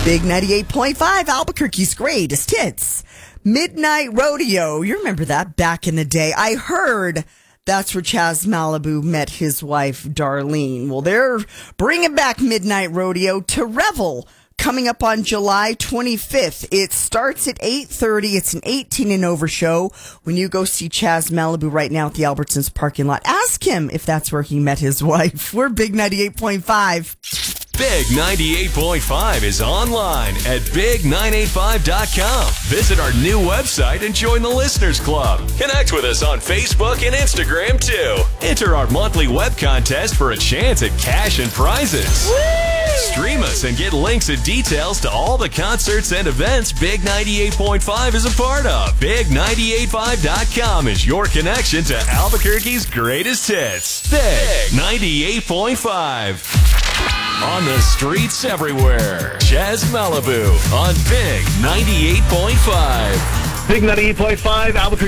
Big 98.5, Albuquerque's greatest hits. Midnight Rodeo. You remember that back in the day. I heard that's where Chaz Malibu met his wife, Darlene. Well, they're bringing back Midnight Rodeo to Revel coming up on July 25th. It starts at 8:30. It's an 18 and over show. When you go see Chaz Malibu right now at the Albertsons parking lot, ask him if that's where he met his wife. We're Big 98.5. Big 98.5 is online at big985.com. Visit our new website and join the Listeners Club. Connect with us on Facebook and Instagram, too. Enter our monthly web contest for a chance at cash and prizes. Woo! Stream us and get links and details to all the concerts and events Big 98.5 is a part of. Big985.com is your connection to Albuquerque's greatest hits. Big 98.5. On the streets everywhere, Chaz Malibu on Big 98.5. Big 98.5, Albuquerque.